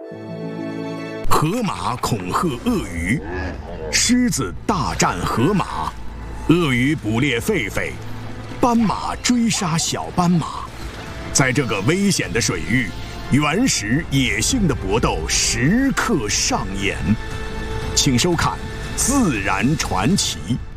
河马恐吓鳄鱼，狮子大战河马，鳄鱼捕猎狒狒，斑马追杀小斑马。在这个危险的水域，原始野性的搏斗时刻上演。请收看《自然传奇》。